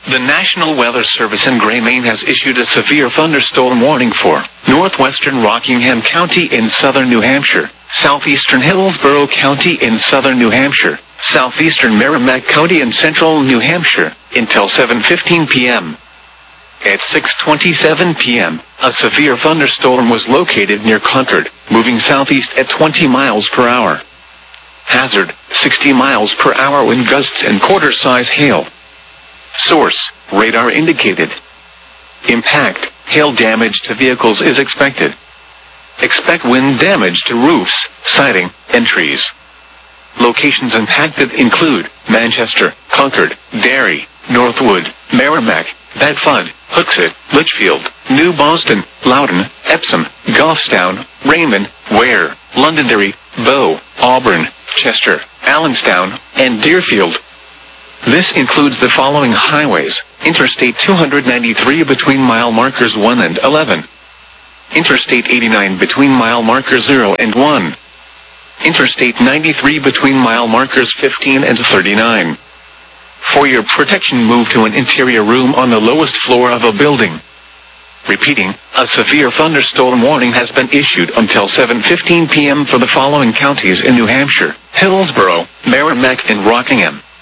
The National Weather Service in Gray, Maine has issued a severe thunderstorm warning for northwestern Rockingham County in southern New Hampshire, southeastern Hillsborough County in southern New Hampshire, southeastern Merrimack County in central New Hampshire, until 7:15 p.m. At 6:27 p.m., a severe thunderstorm was located near Concord, moving southeast at 20 miles per hour. Hazard, 60 miles per hour wind gusts and quarter-size hail. Source, radar indicated. Impact, hail damage to vehicles is expected. Expect wind damage to roofs, siding, and trees. Locations impacted include Manchester, Concord, Derry, Northwood, Merrimack, Bedford, Hooksett, Litchfield, New Boston, Loudoun, Epsom, Goffstown, Raymond, Ware, Londonderry, Bow, Auburn, Chester, Allenstown, and Deerfield. This includes the following highways: Interstate 293 between mile markers 1 and 11. Interstate 89 between mile markers 0 and 1. Interstate 93 between mile markers 15 and 39. For your protection, move to an interior room on the lowest floor of a building. Repeating, a severe thunderstorm warning has been issued until 7:15 p.m. for the following counties in New Hampshire: Hillsborough, Merrimack, and Rockingham.